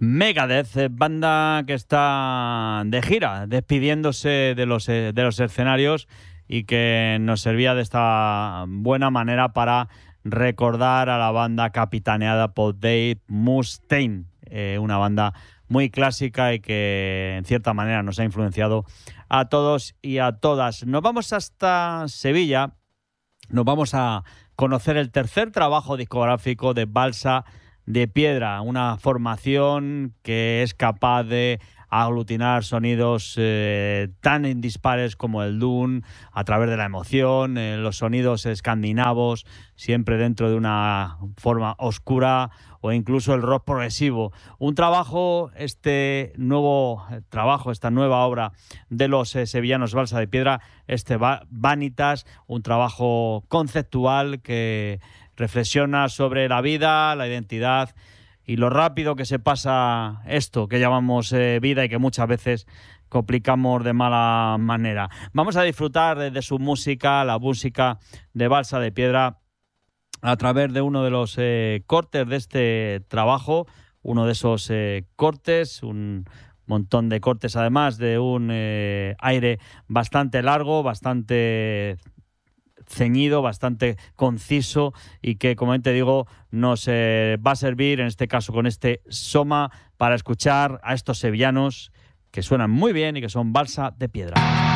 Megadeth, banda que está de gira, despidiéndose de los escenarios y que nos servía de esta buena manera para recordar a la banda capitaneada por Dave Mustaine, una banda muy clásica y que en cierta manera nos ha influenciado a todos y a todas. Nos vamos hasta Sevilla, nos vamos a conocer el tercer trabajo discográfico de Balsa de Piedra, una formación que es capaz de aglutinar sonidos tan dispares como el doom a través de la emoción, los sonidos escandinavos, siempre dentro de una forma oscura, o incluso el rock progresivo. Un trabajo, este nuevo trabajo, esta nueva obra de los sevillanos Balsa de Piedra, Vanitas, un trabajo conceptual que reflexiona sobre la vida, la identidad y lo rápido que se pasa esto que llamamos vida y que muchas veces complicamos de mala manera. Vamos a disfrutar de su música, la música de Balsa de Piedra, a través de uno de los cortes de este trabajo, uno de esos cortes, un montón de cortes además de un aire bastante largo, bastante ceñido, bastante conciso y que, como te digo, nos va a servir, en este caso con este Soma, para escuchar a estos sevillanos que suenan muy bien y que son Balsa de Piedra.